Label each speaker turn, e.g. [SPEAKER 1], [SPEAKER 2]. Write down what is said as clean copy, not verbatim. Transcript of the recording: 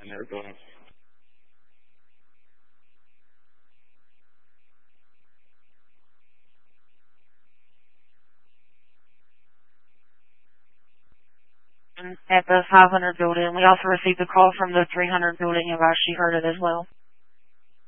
[SPEAKER 1] in their buildings.
[SPEAKER 2] At the 500 building. We also received a call from the 300 building, and she heard it as well.